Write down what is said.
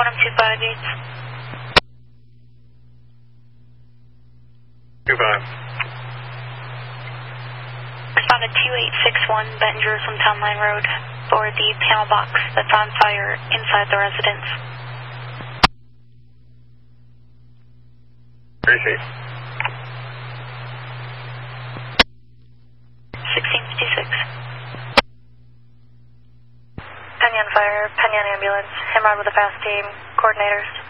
Quantum 25 Gates. 25. Respond to 2861 Benton Jerusalem Town Line Road for the panel box that's on fire inside the residence. Appreciate. 1656. Penyon Fire, Penyon Ambulance, Hemrod with a fast team, coordinators.